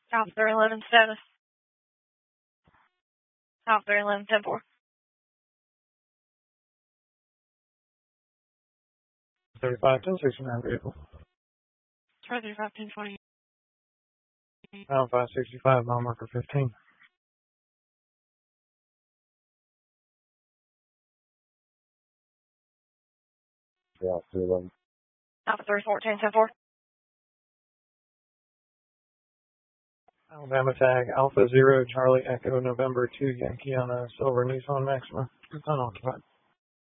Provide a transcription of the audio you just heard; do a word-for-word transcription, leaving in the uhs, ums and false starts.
Alpha three eleven status. Alpha three eleven ten four. thirty-five ten sixty-nine vehicle. thirty-five ten twenty. Pound five sixty-five, mile marker fifteen. Yeah, three eleven. Alpha three fourteen ten four. Alabama tag, Alpha Zero, Charlie Echo, November two, Yankee on a silver Nissan Maxima. It's unoccupied.